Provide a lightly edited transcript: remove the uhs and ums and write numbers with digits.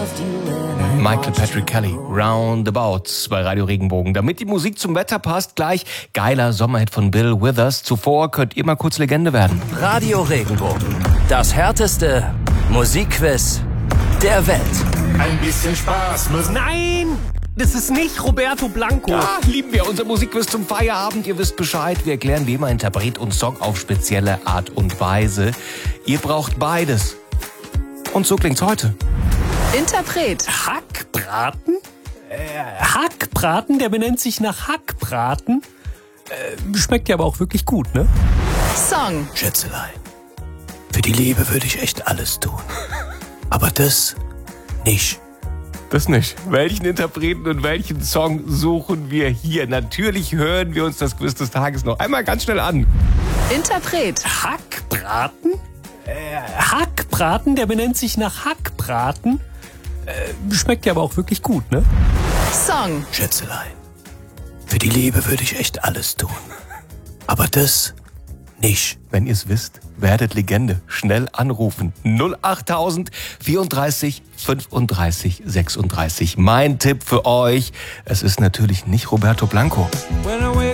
Michael Patrick Kelly, Roundabouts bei Radio Regenbogen. Damit die Musik zum Wetter passt, gleich geiler Sommerhit von Bill Withers. Zuvor könnt ihr mal kurz Legende werden. Radio Regenbogen, das härteste Musikquiz der Welt. Ein bisschen Spaß muss... Nein! Das ist nicht Roberto Blanco. Ja, lieben wir unser Musikquiz zum Feierabend. Ihr wisst Bescheid. Wir erklären wie immer Interpret und Song auf spezielle Art und Weise. Ihr braucht beides. Und so klingt's heute. Interpret. Hackbraten? Hackbraten, der benennt sich nach Hackbraten. Schmeckt ja aber auch wirklich gut, ne? Song. Schätzelein, für die Liebe würde ich echt alles tun. Aber das nicht. Das nicht. Welchen Interpreten und welchen Song suchen wir hier? Natürlich hören wir uns das Quiz des Tages noch einmal ganz schnell an. Interpret. Hackbraten? Hackbraten, der benennt sich nach Hackbraten. Schmeckt ja aber auch wirklich gut, ne? Song. Schätzelein, für die Liebe würde ich echt alles tun. Aber das nicht. Wenn ihr es wisst, werdet Legende. Schnell anrufen. 08000 34 35 36. Mein Tipp für euch, es ist natürlich nicht Roberto Blanco. When I wake